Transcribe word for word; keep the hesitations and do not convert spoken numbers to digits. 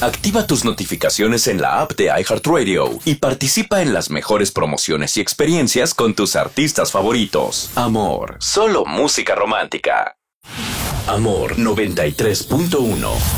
Activa tus notificaciones en la app de iHeartRadio y participa en las mejores promociones y experiencias con tus artistas favoritos. Amor, solo música romántica. Amor noventa y tres punto uno.